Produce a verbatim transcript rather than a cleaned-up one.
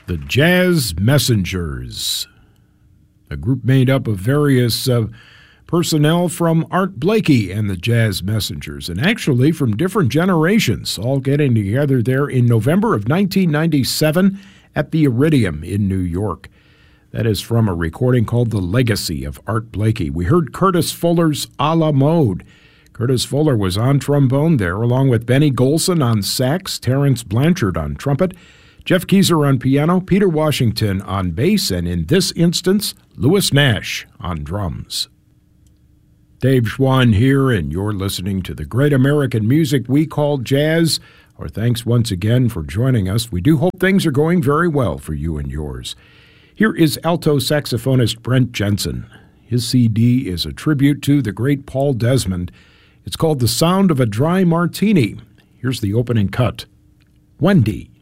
The Jazz Messengers, a group made up of various uh, personnel from Art Blakey and the Jazz Messengers, and actually from different generations, all getting together there in November of nineteen ninety-seven at the Iridium in New York. That is from a recording called The Legacy of Art Blakey. We heard Curtis Fuller's A La Mode. Curtis Fuller was on trombone there, along with Benny Golson on sax, Terrence Blanchard on trumpet, Jeff Keyser on piano, Peter Washington on bass, and in this instance, Louis Nash on drums. Dave Schwann here, and you're listening to the great American music we call jazz. Our thanks once again for joining us. We do hope things are going very well for you and yours. Here is alto saxophonist Brent Jensen. His C D is a tribute to the great Paul Desmond. It's called The Sound of a Dry Martini. Here's the opening cut. Wendy.